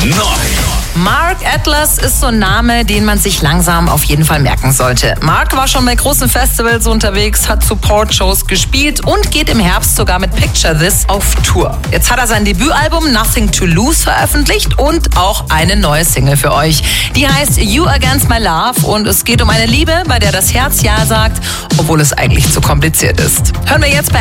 Mark Atlas ist so ein Name, den man sich langsam auf jeden Fall merken sollte. Mark war schon bei großen Festivals unterwegs, hat Support-Shows gespielt und geht im Herbst sogar mit Picture This auf Tour. Jetzt hat er sein Debütalbum Nothing to Lose veröffentlicht und auch eine neue Single für euch. Die heißt You Against My Love und es geht um eine Liebe, bei der das Herz Ja sagt, obwohl es eigentlich zu kompliziert ist. Hören wir jetzt bei